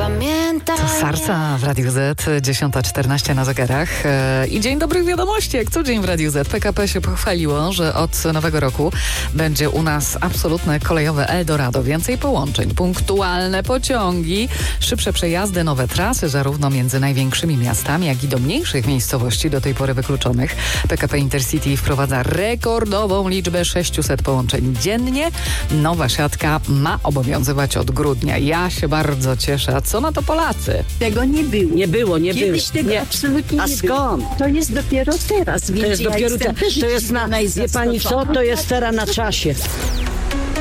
To Sarca w Radiu Z, 10:14 na zegarach. I dzień dobrych wiadomości, jak co dzień w Radiu Z. PKP się pochwaliło, że od nowego roku będzie u nas absolutne kolejowe Eldorado. Więcej połączeń, punktualne pociągi, szybsze przejazdy, nowe trasy, zarówno między największymi miastami, jak i do mniejszych miejscowości do tej pory wykluczonych. PKP Intercity wprowadza rekordową liczbę 600 połączeń dziennie. Nowa siatka ma obowiązywać od grudnia. Ja się bardzo cieszę. A co na to Polacy? Tego nie było. Nie było. Kiedyś tego absolutnie A nie skąd? było. To jest dopiero teraz. To jest dopiero to jest na, wie pani co, to jest teraz na czasie.